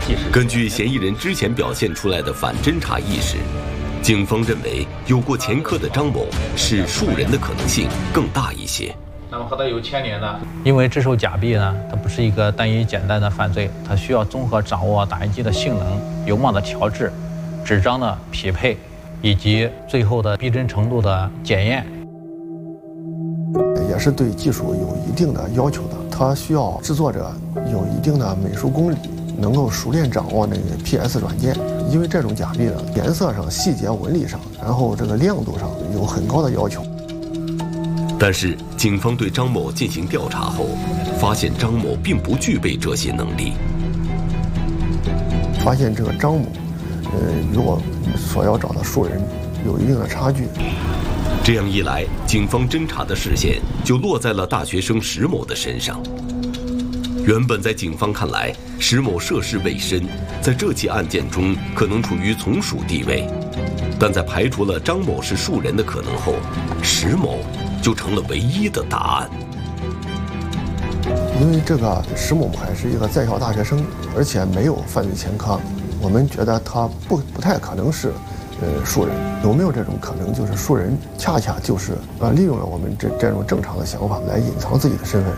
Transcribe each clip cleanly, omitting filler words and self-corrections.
根据嫌疑人之前表现出来的反侦查意识，警方认为有过前科的张某是树人的可能性更大一些。 那么和他有牵连的， 因为制售假币呢，它不是一个单一简单的犯罪，它需要综合掌握打印机的性能、油墨的调制、纸张的匹配，以及最后的逼真程度的检验。 也是对技术有一定的要求的，它需要制作者有一定的美术功底，能够熟练掌握那个 PS 软件。因为这种假币呢，颜色上、细节纹理上，然后这个亮度上有很高的要求。 但是，警方对张某进行调查后，发现张某并不具备这些能力。 发现这个张某，与我所要找的树人有一定的差距。 这样一来，警方侦查的视线就落在了大学生石某的身上。原本在警方看来，石某涉世未深，在这起案件中可能处于从属地位，但在排除了张某是树人的可能后，石某就成了唯一的答案。 因为这个石某还是一个在校大学生，而且没有犯罪前科，我们觉得他不太可能是树人。有没有这种可能，就是树人恰恰就是利用了我们这种正常的想法来隐藏自己的身份。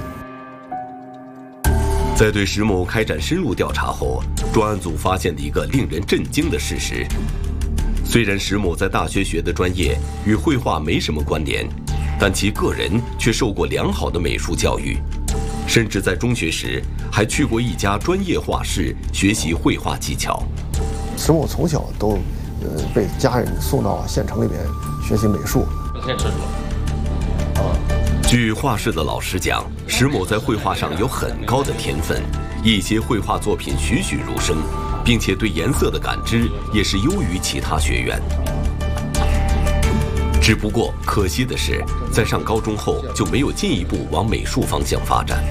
在对石某开展深入调查后，专案组发现了一个令人震惊的事实：虽然石某在大学学的专业与绘画没什么关联，但其个人却受过良好的美术教育，甚至在中学时还去过一家专业画室学习绘画技巧。 石某从小都被家人送到县城里边学习美术。 据画室的老师讲，石某在绘画上有很高的天分，一些绘画作品栩栩如生，并且对颜色的感知也是优于其他学员。只不过可惜的是，在上高中后就没有进一步往美术方向发展。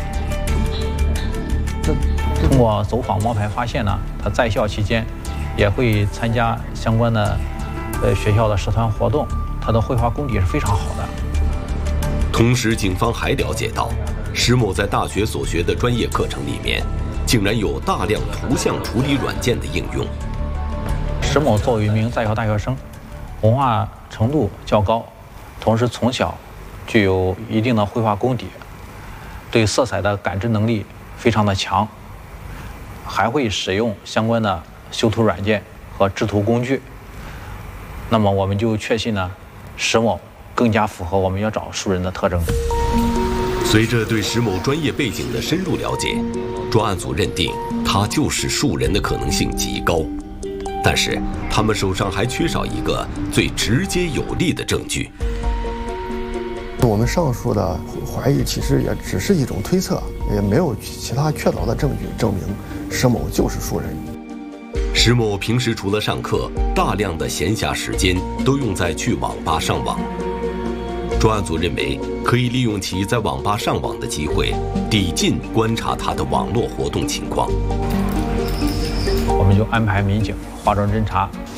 通过走访摸排发现呢，他在校期间也会参加相关的学校的社团活动，他的绘画功底是非常好的。 同时，警方还了解到，石某在大学所学的专业课程里面，竟然有大量图像处理软件的应用。 石某作为一名在校大学生，文化程度较高，同时从小具有一定的绘画功底，对色彩的感知能力非常的强，还会使用相关的修图软件和制图工具。那么我们就确信呢，石某更加符合我们要找树人的特征。 随着对石某专业背景的深入了解，专案组认定他就是树人的可能性极高。但是他们手上还缺少一个最直接有力的证据。 我们上述的怀疑其实也只是一种推测，也没有其他确凿的证据证明石某就是树人。 石某平时除了上课，大量的闲暇时间都用在去网吧上网。专案组认为，可以利用其在网吧上网的机会，抵近观察他的网络活动情况。 我们就安排民警化妆侦查，